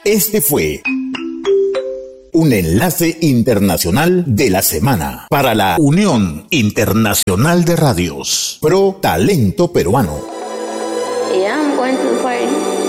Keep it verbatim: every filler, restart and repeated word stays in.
Este fue un enlace internacional de la semana para la Unión Internacional de Radios Pro Talento Peruano. Yeah, I'm going to the party.